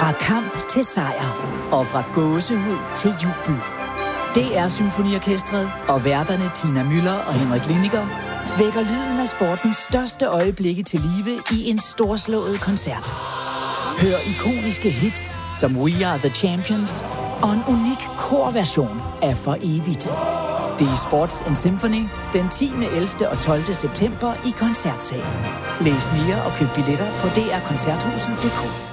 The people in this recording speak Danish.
Fra kamp til sejr. Og fra gåsehud til jubel. DR Symfoniorkestret og værterne Tina Müller og Henrik Liniger vækker lyden af sportens største øjeblikke til live i en storslået koncert. Hør ikoniske hits som We Are The Champions og en unik korversion af For Evigt. Det er Sports & Symphony den 10., 11. og 12. september i Koncertsalen. Læs mere og køb billetter på drkoncerthuset.dk.